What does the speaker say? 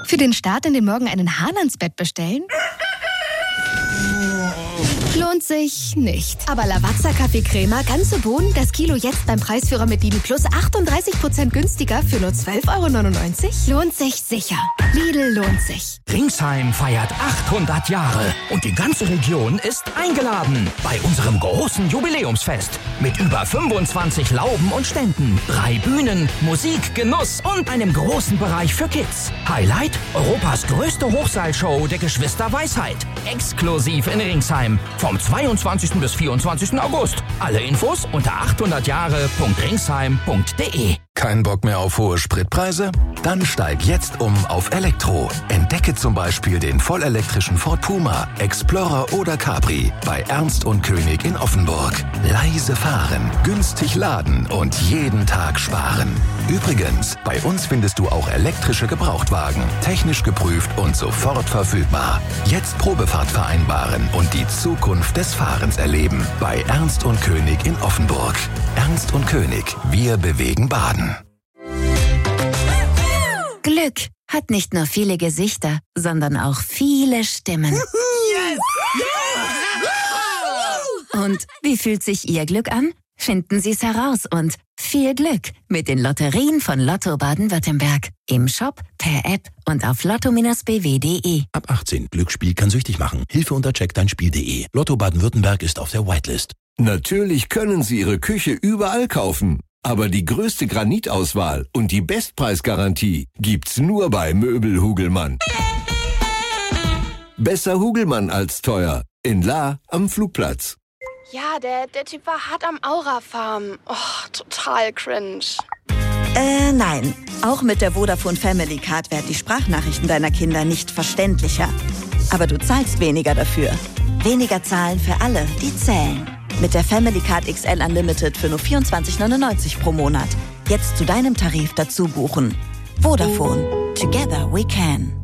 Für den Start in den Morgen einen Hahn ans Bett bestellen? Lohnt sich nicht. Aber Lavazza Kaffee-Crema, ganze Bohnen, das Kilo jetzt beim Preisführer mit Lidl Plus 38% günstiger für nur 12,99 €? Lohnt sich sicher. Lidl lohnt sich. Ringsheim feiert 800 Jahre und die ganze Region ist eingeladen bei unserem großen Jubiläumsfest. Mit über 25 Lauben und Ständen, 3 Bühnen, Musik, Genuss und einem großen Bereich für Kids. Highlight: Europas größte Hochseilshow der Geschwister Weisheit. Exklusiv in Ringsheim. Vom 22. bis 24. August. Alle Infos unter 800jahre.ringsheim.de. Kein Bock mehr auf hohe Spritpreise? Dann steig jetzt auf Elektro. Entdecke zum Beispiel den vollelektrischen Ford Puma, Explorer oder Capri bei Ernst und König in Offenburg. Leise fahren, günstig laden und jeden Tag sparen. Übrigens, bei uns findest du auch elektrische Gebrauchtwagen, technisch geprüft und sofort verfügbar. Jetzt Probefahrt vereinbaren und die Zukunft des Fahrens erleben bei Ernst und König in Offenburg. Ernst und König, wir bewegen Baden. Glück hat nicht nur viele Gesichter, sondern auch viele Stimmen. Yes! Und wie fühlt sich Ihr Glück an? Finden Sie es heraus und viel Glück mit den Lotterien von Lotto Baden-Württemberg. Im Shop, per App und auf lotto-bw.de. Ab 18. Glücksspiel kann süchtig machen. Hilfe unter checkdeinspiel.de. Lotto Baden-Württemberg ist auf der Whitelist. Natürlich können Sie Ihre Küche überall kaufen. Aber die größte Granitauswahl und die Bestpreisgarantie gibt's nur bei Möbel Hugelmann. Besser Hugelmann als teuer. In La am Flugplatz. Ja, der Typ war hart am Aura-Farm. Oh, total cringe. Nein. Auch mit der Vodafone Family Card werden die Sprachnachrichten deiner Kinder nicht verständlicher. Aber du zahlst weniger dafür. Weniger zahlen für alle, die zählen. Mit der Family Card XL Unlimited für nur 24,99 pro Monat. Jetzt zu deinem Tarif dazu buchen. Vodafone. Together we can.